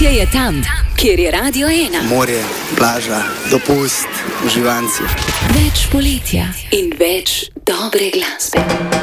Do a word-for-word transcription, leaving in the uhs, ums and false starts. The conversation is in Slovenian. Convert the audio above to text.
Poletje je tam, kjer je Radio ena. Morje, plaža, dopust, uživanci. Več poletja in več dobre glasbe.